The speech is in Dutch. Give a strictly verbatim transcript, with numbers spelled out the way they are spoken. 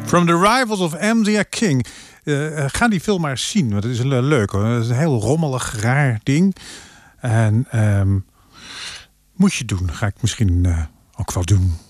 From the Rivals of Amzia King. Uh, ga die film maar eens zien, want het is uh, leuk hoor. Het is een heel rommelig, raar ding. En um, moet je doen. Ga ik misschien uh, ook wel doen.